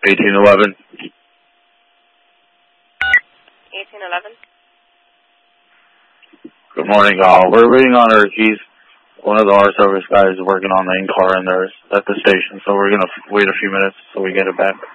1811. 1811. Good morning. We're waiting on our keys. One of our service guys is working on the in-car and they're at the station, so we're going to wait a few minutes so we get it back.